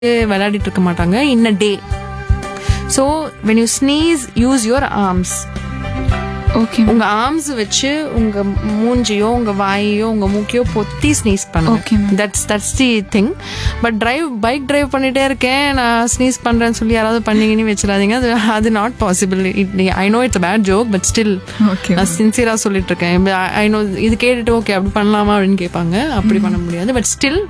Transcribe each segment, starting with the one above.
விளையாடிட்டு இருக்க மாட்டாங்க in a day. So when you sneeze, use your arms. Okay. உங்க ஆர்ம்ஸ் வச்சு உங்க மூஞ்சியோ உங்க வாயோ உங்க மூக்கையோ பொத்தி ஸ்னீஸ் பண்ணுங்க. That's the thing. But bike drive பண்ணிட்டே இருக்கேன் நான் ஸ்னீஸ் பண்றேன்னு சொல்லி யாராவது பண்ணீங்கன்னு வச்சிடாதீங்க. அது not possible. I know it's bad joke but still நான் சின்சியரா சொல்லிட்டு இருக்கேன். ஐ நோ இது கேட்டுட்டு ஓகே அப்படி பண்ணலாமா அப்படின்னு கேட்பாங்க. அப்படி பண்ண முடியாது. But still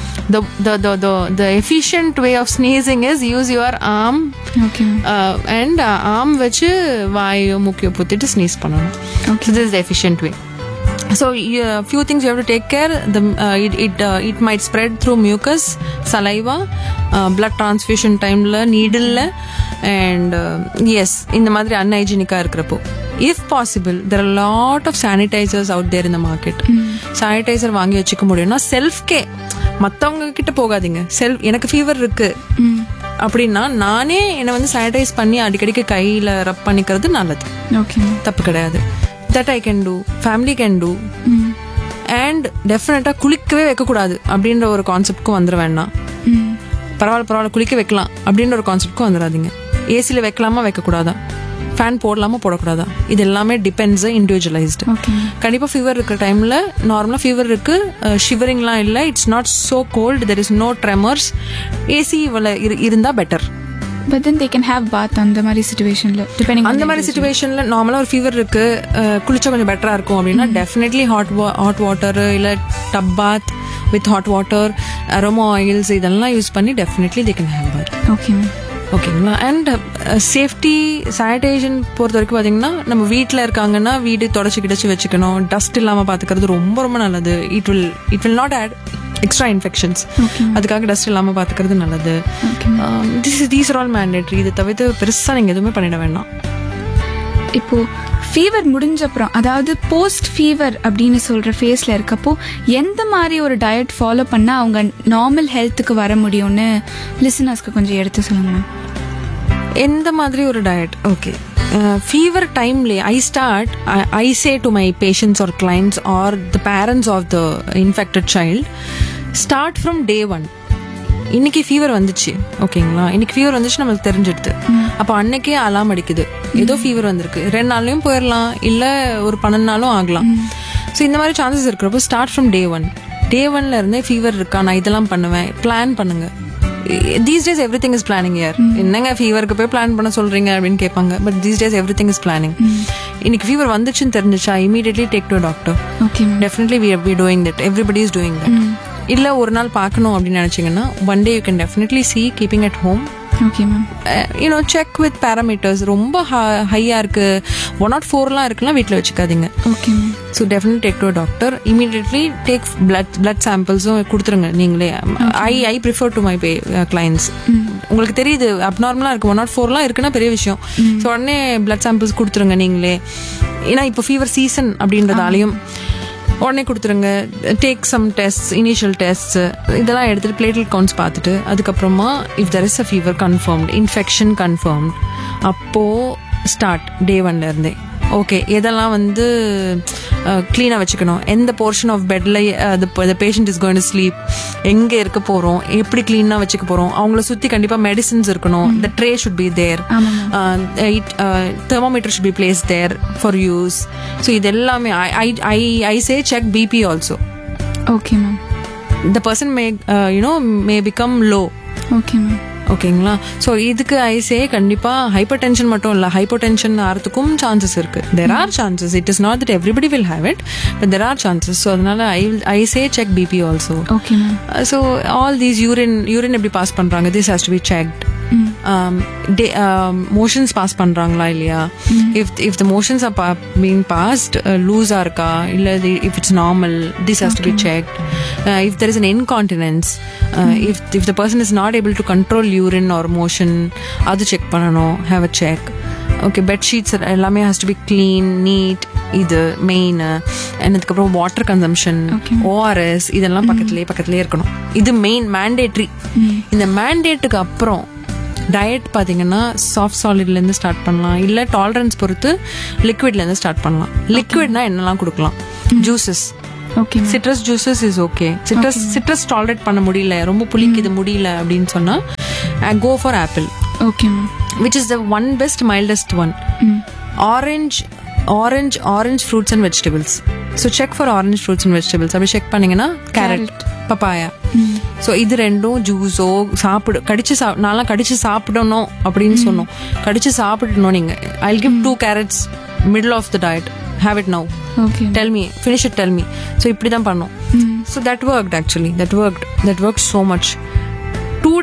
the efficient way of sneezing is use your arm. Okay. And arm வச்சு வாயோ மூக்கையோ பொத்திட்டு ஸ்னீஸ் பண்ணணும். So this is the efficient way. So few things you have to take care. It might spread through mucus, saliva, blood transfusion timeல needleல and yes இந்த மாதிரி unhygienic-ஆ இருக்கிறப்போ if possible there are a lot of sanitizers out there in the market. Sanitizer வாங்கி வச்சுக்க முடியும்னா self K மத்தவங்க கிட்ட போகாதீங்க. எனக்கு ஃபீவர் இருக்கு அப்படின்னா நானே என்னை வந்து சானிடைஸ் பண்ணி அடிக்கடிக்கு கையில ரப் பண்ணிக்கிறது நல்லது. தப்பு கிடையாது. that I can do, family can do. and definitely குளிக்கவே வைக்கக்கூடாது அப்படின்ற ஒரு கான்செப்ட்க்கு வந்துட வேண்டாம். பரவாயில்ல குளிக்க வைக்கலாம் அப்படின்ற ஒரு கான்செப்ட்க்கு வந்துடாதீங்க. ஏசில வைக்கலாமா வைக்கக்கூடாதா, ஃபேன் போடலாமா போடக்கூடாதா, இது எல்லாமே டிபெண்ட்ஸ் இண்டிவிஜுவலைஸ்டு. கண்டிப்பா ஃபீவர் இருக்கிற டைம்ல நார்மலா ஃபீவர் இருக்கு, ஷிவரிங்லாம் இல்லை, it's not so gold, there is no tremors, AC இருந்தா better. But then they can have bath அந்த மாதிரி சிச்சுவேஷன்ல depending அந்த மாதிரி சிச்சுவேஷன்ல நார்மலா ஒரு ஃபீவர் இருக்கு, குளிச்சா கொஞ்சம் பெட்டரா இருக்கும் அப்படின்னா டெஃபினெட்லி ஹாட் வாட்டர் இல்ல dub path with hot water, aroma oils இதெல்லாம் யூஸ் பண்ணி definitely they can have bath. ஓகேங்களா. அண்ட் சேஃப்டி சானிடேஷன் பொறுத்த வரைக்கும் பார்த்தீங்கன்னா நம்ம வீட்டில் இருக்காங்கன்னா வீடு தொடச்சி கிடச்சி வச்சுக்கணும். டஸ்ட் இல்லாமல் பார்த்துக்கிறது ரொம்ப ரொம்ப நல்லது. It will not add extra infections. அதுக்காக டஸ்ட் இல்லாமல் பார்த்துக்கிறது நல்லது. These are all mandatory. இதை தவிர்த்து பெருசாக நீங்கள் எதுவுமே பண்ணிட வேண்டாம். இப்போ ஃபீவர் முடிஞ்ச அப்புறம் அதாவது போஸ்ட் ஃபீவர் அப்படின்னு சொல்ற ஃபேஸ்ல இருக்கப்போ எந்த மாதிரி ஒரு டயட் ஃபாலோ பண்ணா அவங்க நார்மல் ஹெல்த்துக்கு வர முடியும்னு லிசனர்ஸ்க்கு கொஞ்சம் எடுத்து சொல்லுங்க. எந்த மாதிரி ஒரு diet? Okay, fever டைம்லே I say to my patients or clients or the parents of the infected child, start from day 1. இன்னைக்கு ஃபீவர் வந்துச்சு, ஓகேங்களா, இன்னைக்கு ஃபீவர் வந்துச்சு நம்மளுக்கு தெரிஞ்சிடுது. அப்போ அன்னைக்கே அலாம் அடிக்குது, ஏதோ ஃபீவர் வந்திருக்கு, 2 நாள்லயும் போயிடலாம் இல்ல ஒரு 12 நாளும் ஆகலாம். ஸோ இந்த மாதிரி சான்சஸ் இருக்கிறப்போ ஸ்டார்ட் ஃப்ரம் day 1. day 1ல இருந்தே ஃபீவர் இருக்கா, நான் இதெல்லாம் பண்ணுவேன், பிளான் பண்ணுங்க. these days everything is planning here. என்னங்க ஃபீவருக்கு போய் பிளான் பண்ண சொல்றீங்க அப்படின்னு கேட்பாங்க. But these days everything is planning. இன்னைக்கு ஃபீவர் வந்துச்சுன்னு தெரிஞ்சிச்சா immediately take to a doctor. Definitely we are doing that. Everybody is doing that. இல்ல ஒரு நாள் பார்க்கணும் அப்படின்னு நினைச்சீங்கன்னா one day you can definitely see keeping at home. Okay ma'am. Check with parameters. ரொம்ப ஹையா இருக்கு, 104லாம் இருக்குன்னா வீட்டில் வச்சுக்காதீங்க. Okay ma'am. So definitely take to a doctor. Immediately take blood samples கொடுத்துருங்க நீங்களே. I prefer to my clients. உங்களுக்கு தெரியுது அப்நார்மலா இருக்கு, 104லாம் இருக்குன்னா பெரிய விஷயம். ஸோ உடனே blood samples கொடுத்துருங்க நீங்களே. ஏன்னா இப்போ ஃபீவர் சீசன் அப்படின்றதாலையும் உடனே கொடுத்துருங்க. Take sum test, initial test இதெல்லாம் எடுத்துட்டு பிளேட்லெட் கவுண்ட்ஸ் பார்த்துட்டு அதுக்கப்புறமா if there is a fever confirmed, infection confirmed, அப்போ ஸ்டார்ட் day 1ல இருந்தே. ஓகே, எதெல்லாம் வந்து கிளீனாக வச்சுக்கணும், எந்த போர்ஷன் ஆஃப் பெட்ல the patient is going to sleep, எங்கே இருக்க போகிறோம், எப்படி கிளீனாக வச்சுக்க போகிறோம், அவங்கள சுற்றி கண்டிப்பாக மெடிசின்ஸ் இருக்கணும், the tray should be there, thermometer should be placed there for use. So இது எல்லாமே I say check BP also. Okay ma'am. The person may become low. Okay ma'am. ஓகேங்களா. ஸோ இதுக்கு ஐசே கண்டிப்பா ஹைப்பர் டென்ஷன் மட்டும் இல்லை, hyper tension ஆகிறதுக்கும் chances இருக்கு. There are chances. It is not that everybody will have it, but there are chances. So அதனால ஐசே check BP also. Okay. So all these urine எப்படி pass பண்றாங்க, this has to be checked. Motions pass பண்றாங்களா இல்லையா, if the motions are being past லூஸா இருக்கா இல்ல if it's normal, this has to be checked. If there is an incontinence, if the person is not able to control urine or motion, அது check பண்ணணும், have a check. Okay, bed sheets எல்லாமே has to be clean, NEET, இது main. அதுக்கப்புறம் water consumption, ORS இதெல்லாம் பக்கத்துலயே இருக்கணும். இது main mandatory. இந்த மேண்டேட்டுக்கு அப்புறம் டயட் பார்த்தீங்கன்னா சாஃப்ட் சாலிட்லேருந்து ஸ்டார்ட் பண்ணலாம், இல்லை டாலரன்ஸ் பொறுத்து லிக்விட்லேருந்து ஸ்டார்ட் பண்ணலாம். லிக்விட்னா என்னெல்லாம் கொடுக்கலாம், juices, okay citrus juices is okay. Citrus tolerate பண்ண முடியல, ரொம்ப புளிக்குது முடியல அப்படின்னு சொன்னா go for apple. Okay ma'am. which is the one best mildest one. orange fruits and vegetables. So check for orange fruits and vegetables. அப்படி check பண்ணீங்கன்னா carrot, papaya. So இது ரெண்டும் ஜூஸோ சாப்பிடு நான்லாம் கடிச்சு சாப்பிடணும் அப்படின்னு சொன்னோம். கடிச்சு சாப்பிடணும் நீங்க. I'll give 2 carrots middle of the diet. Have it now. Okay. Tell me, finish it, tell me. So இப்படி தான் பண்ணோம். So that worked actually. That worked so much. 2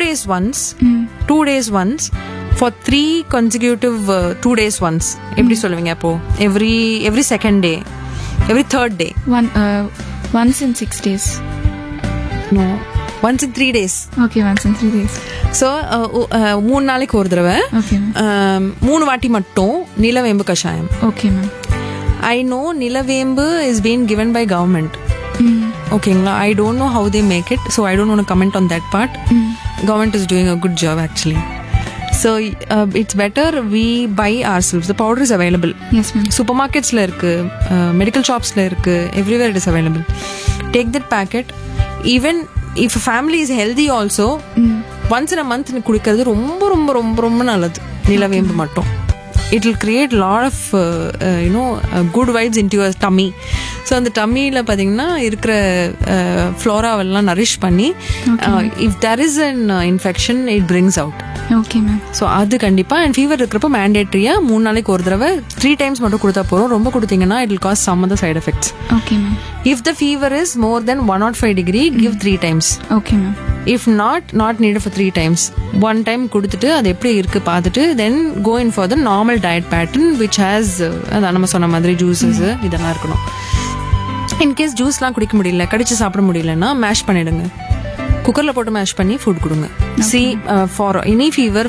days once for 3 consecutive 2 days once. எப்படி சொல்லுவீங்க அப்போ? every second day, every third day. Once in 6 days. No, once in 3 days. Okay, once in 3 days. So 3 நாளைக்கு ஒரு தடவை. Okay. 3 வாட்டி மட்டும் நிலவேம்பு கஷாயம். Okay ma'am. I know நிலவேம்பு is being given by government. ஓகேங்களா? I don't know how they make it, so I don't want to comment on that part. Government is doing a good job actually. So it's better we buy ourselves. The powder is available. Yes ma'am. Supermarkets la irukku, medical shops la irukku, everywhere it is available. Take that packet. Even if a family is healthy also, once in a month குடிக்கிறது ரொம்ப ரொம்ப ரொம்ப ரொம்ப நல்லது. நிலவேம்பு மட்டும். It will create a lot of good vibes into your tummy. So அந்த டம்மியில் பார்த்தீங்கன்னா இருக்கிற ஃப்ளோராவெல்லாம் நரிஷ் பண்ணி if there is an infection it brings out. Okay ma'am. So அது கண்டிப்பாக. அண்ட் ஃபீவர் இருக்கிறப்ப மேண்டேட்ரியா 3 நாளைக்கு ஒரு தடவை 3 times மட்டும் கொடுத்தா போகிறோம். ரொம்ப கொடுத்தீங்கன்னா it will cause some other side effects. Okay ma'am. If the fever is more than 105 degree, give 3 times. Okay ma'am. If not needed for 3 times. 1 time கொடுத்துட்டு அது எப்படி இருக்கு பார்த்துட்டு then go in for the normal diet pattern which has அதான் நம்ம சொன்ன மாதிரி juices இதெல்லாம் இருக்கணும். இன்கேஸ் ஜூஸ்லாம் குடிக்க முடியல, கடிச்சு சாப்பிட முடியலன்னா மேஷ் பண்ணிடுங்க. குக்கரில் போட்டு மேஷ் பண்ணி ஃபுட் கொடுங்க. For any fever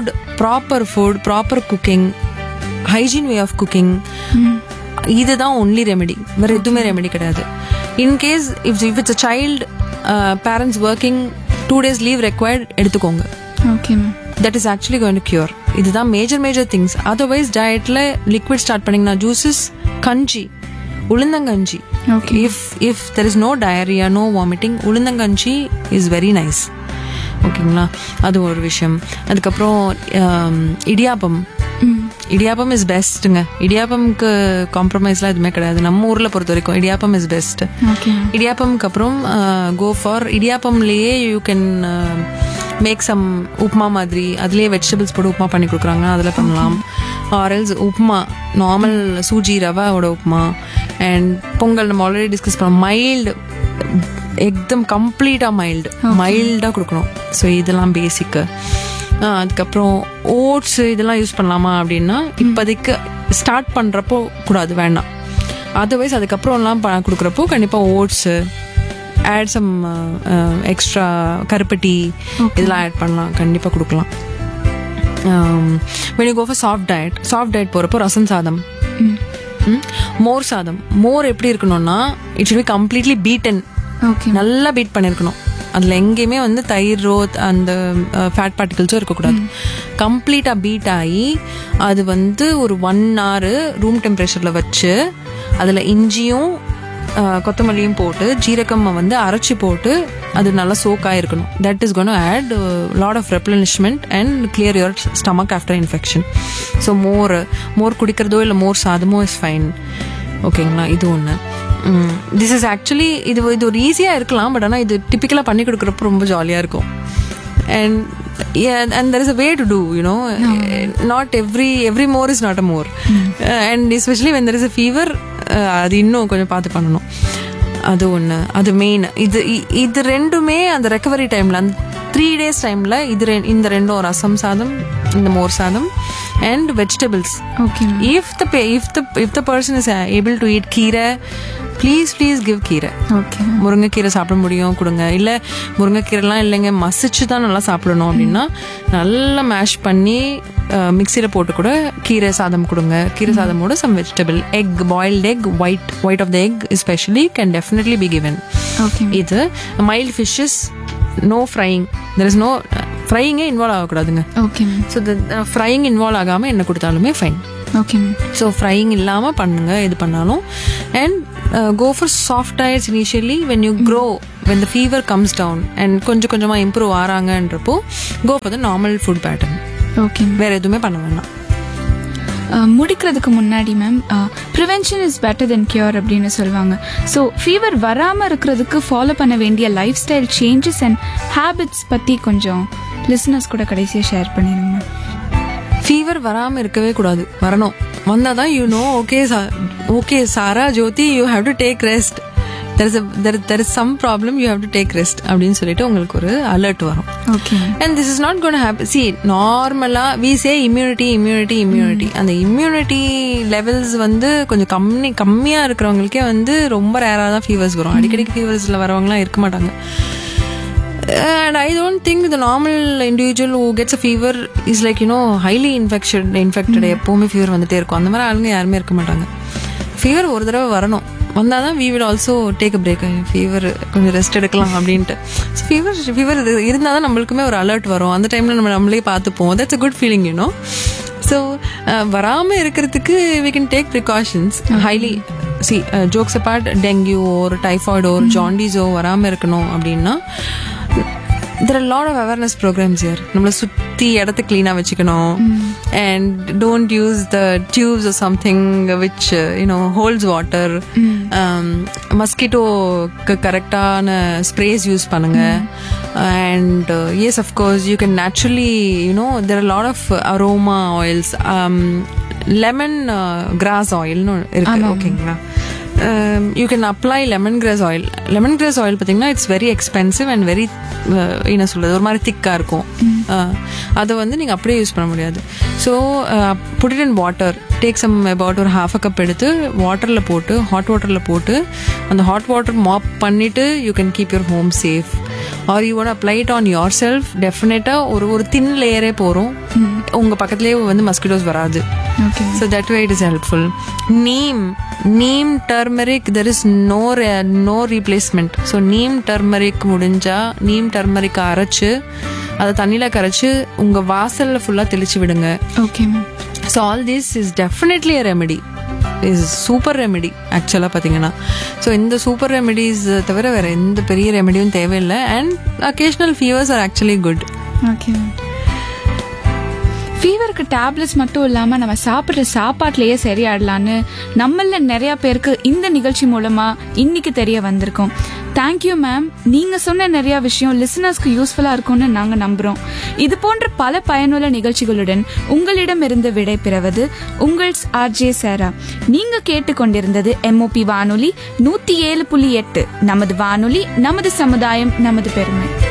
proper cooking, hygiene way of cooking, இதுதான் ஒன்லி ரெமெடி. வேற எதுவுமே ரெமெடி கிடையாது. In case if it's a child, parents working, 2 days leave required எடுத்துக்கோங்க. Okay ma'am. That is actually going to cure. இதுதான் major things. Otherwise டயட்ல liquid start பண்ணீங்கன்னா juices, கஞ்சி, உளுந்தங்கஞ்சி. If there is no diarrhea, no vomiting, உளுந்தங்கஞ்சி is very nice. ஓகேங்களா? அது ஒரு விஷயம். அதுக்கப்புறம் இடியாப்பம் இஸ் பெஸ்ட்டுங்க. இடியாப்பம்க்கு காம்ப்ரமைஸ்லாம் எதுவுமே கிடையாது நம்ம ஊரில் பொறுத்த வரைக்கும். Idiyappam is best. இடியாப்பம்க்கு அப்புறம் go for இடியாப்பம்லேயே you can make some upma மாதிரி, அதுலேயே வெஜிடபிள்ஸ் போட்டு உப்மா பண்ணி கொடுக்குறாங்க, அதில் பண்ணலாம். ஆரல்ஸ் உப்மா, நார்மல் சூஜி ரவாவோட உப்மா. அண்ட் பொங்கல் நம்ம ஆல்ரெடி டிஸ்கஸ் பண்ணோம். மைல்டு, எக்தம் கம்ப்ளீட்டாக மைல்டாக கொடுக்கணும். ஸோ இதெல்லாம் பேசிக்கு. அதுக்கப்புறம் ஓட்ஸ் இதெல்லாம் யூஸ் பண்ணலாமா அப்படின்னா இப்போதைக்கு ஸ்டார்ட் பண்ணுறப்போ கூடாது, வேண்டாம். அதர்வைஸ் அதுக்கப்புறம்லாம் கொடுக்குறப்போ கண்டிப்பாக ஓட்ஸு, ஆட் சம் எக்ஸ்ட்ரா கருப்பட்டி இதெல்லாம் ஆட் பண்ணலாம், கண்டிப்பாக கொடுக்கலாம். when you go for soft diet போகிறப்போ ரசம் சாதம், மோர் சாதம். மோர் எப்படி இருக்கணும்னா it should be completely beaten. நல்லா பீட் பண்ணிருக்கணும். அதுல எங்கேயுமே வந்து தயிரோ அந்த ஃபேட் பார்ட்டிகல்ஸோ இருக்கக்கூடாது. கம்ப்ளீட்டா பீட் ஆகி அது வந்து ஒரு 1 hour ரூம் டெம்பரேச்சர்ல வச்சு அதுல இஞ்சியும் கொத்தமல்லியும் போட்டு ஜீரகம் வந்து அரைச்சி போட்டு அது நல்லா சோக்காக இருக்கணும். That is gonna to add lot of replenishment and clear your stomach after infection. So more குடிக்கிறதோ இல்லை மோர் சாதமோ இஸ் ஃபைன். ஓகேங்களா? இது ஒன்று. திஸ் இஸ் ஆக்சுவலி இது ஒரு ஈஸியாக இருக்கலாம், பட் ஆனால் இது டிப்பிக்கலாக பண்ணி கொடுக்குறப்ப ரொம்ப ஜாலியாக இருக்கும். And there is a way to do, not every more is not a more. And especially when there is a fever, அது இன்னும் கொஞ்சம் பார்த்து பண்ணணும். அது ஒன்று, அது மெயின். இது ரெண்டுமே அந்த ரெக்கவரி டைம்ல, அந்த 3 days டைம்ல இந்த ரெண்டும், ரசம் சாதம், இந்த மோர் சாதம் and vegetables. Okay. If the person is able to eat கீரை, ப்ளீஸ் கிவ் கீரை. ஓகே. முருங்கைக்கீரை சாப்பிட முடியும் கொடுங்க. இல்லை முருங்கைக்கீரைலாம் இல்லைங்க மசிச்சு தான் நல்லா சாப்பிடணும் அப்படின்னா நல்லா மேஷ் பண்ணி மிக்சியில் போட்டு கூட கீரை சாதம் கொடுங்க. கீரை சாதமோட some vegetable, egg, boiled egg, white of the egg especially can definitely be given. இது mild fishes, no frying. There is no ஃப்ரையிங்கே involve ஆகக்கூடாதுங்க. Okay. So frying involve ஆகாமல் என்ன கொடுத்தாலுமே ஃபைன். ஓகே. ஸோ ஃப்ரையிங் இல்லாமல் பண்ணுங்க எது பண்ணாலும். And go for soft diets initially. When you grow, when the fever comes down and கொஞ்சமா improve ஆறாங்கன்றப்போ go for the normal food pattern. Okay, வேற எதுவுமே பண்ண வேண்டாம். முடிக்கிறதுக்கு முன்னாடி ma'am, prevention is better then cure அப்படின்னு சொல்லுவாங்க. ஸோ ஃபீவர் வராமல் இருக்கிறதுக்கு ஃபாலோ பண்ண வேண்டிய life style changes and habits பற்றி கொஞ்சம் லிசனர்ஸ் கூட கடைசியாக ஷேர் பண்ணிடுங்க மேம். ஃபீவர் வராமல் இருக்கவே கூடாது, வரணும். வந்தாதான் okay Sarah Jothi, you have to take rest, there is some problem, you have to take rest அப்படின்னு சொல்லிட்டு உங்களுக்கு ஒரு அலர்ட் வரும். Okay, and this is not going to happen. See, நார்மலா we say immunity. அந்த immunity levels வந்து கொஞ்சம் கம்மியா இருக்கிறவங்களுக்கே வந்து ரொம்ப ரேரா தான் ஃபீவர்ஸ் வரும். அடிக்கடி ஃபீவர்ஸ்ல வரவங்கலாம் இருக்க மாட்டாங்க. And I don't think the normal individual who gets a fever is like, highly infected. எப்பவுமே ஃபீவர் வந்துட்டே இருக்கும். அந்த மாதிரி ஆளுங்க யாருமே இருக்க மாட்டாங்க. ஃபீவர் ஒரு தடவை வரணும், வந்தாதான் we will also take a break. Fever கொஞ்சம் ரெஸ்ட் எடுக்கலாம் அப்படின்ட்டு. ஸோ ஃபீவர் இருந்தால் தான் நம்மளுக்குமே ஒரு அலர்ட் வரும். அந்த டைம்ல நம்மளே பார்த்துப்போம். that's a good feeling, so வராமல் இருக்கிறதுக்கு we can take precautions highly. See, jokes apart, dengue or typhoid or jaundice வராமல் இருக்கணும் அப்படின்னா there are a lot of awareness programs here. நம்மள சுத்தி இடத்த clean-ஆ வச்சுக்கணும், and don't use the tubes or something which holds water. mosquito கரெக்டான sprays use பண்ணுங்க. and yes, of course, you can naturally, there are a lot of aroma oils. lemon grass oil இருக்கு, ஓகேங்களா? You can apply lemongrass oil. Lemongrass oil பார்த்தீங்கன்னா it's very expensive and very என்ன சொல்றது, ஒரு மாதிரி திக்கா இருக்கும். அதை வந்து நீங்க அப்படியே யூஸ் பண்ண முடியாது. So put it in water. Take some about ஒரு half a cup எடுத்து வாட்டர்ல போட்டு, ஹாட் வாட்டர்ல போட்டு, அந்த ஹாட் வாட்டர் மாப் பண்ணிட்டு you can keep your home safe. or you want to apply it on yourself. டெஃபினட்டா ஒரு தின் லேயரே போறோம், உங்க பக்கத்துலயே வந்து மஸ்கிட்டோஸ் வராது. So that way it is helpful. neem turmeric, there is no replacement. So neem turmeric முடிஞ்சா neem turmeric அரைச்சு அதை தண்ணியில கரைச்சு உங்க வாசல்ல ஃபுல்லா தெளிச்சு விடுங்க. Okay ma'am. So all this is definitely a remedy. is super remedy ஆக்சுவலா பாத்தீங்கன்னா. ஸோ இந்த சூப்பர் ரெமெடிஸ் தவிர வேற எந்த பெரிய ரெமெடியும் தேவையில்லை. And occasional fevers are actually good. Okay ma'am. ஃபீவருக்கு tablets மட்டும் இல்லாமல் நம்ம சாப்பிட்ற சாப்பாட்லேயே சரியாடலான்னு நம்மள நிறையா பேருக்கு இந்த நிகழ்ச்சி மூலமாக இன்னைக்கு தெரிய வந்திருக்கோம். Thank you ma'am. நீங்கள் சொன்ன நிறையா விஷயம் லிசனர்ஸ்க்கு யூஸ்ஃபுல்லாக இருக்கும்னு நாங்கள் நம்புகிறோம். இது போன்ற பல பயனுள்ள நிகழ்ச்சிகளுடன் உங்களிடமிருந்து விடை பெறுவது உங்கள் RJ சாரா. நீங்கள் கேட்டுக்கொண்டிருந்தது MOP வானொலி 107.8. நமது வானொலி, நமது சமுதாயம், நமது பெருமை.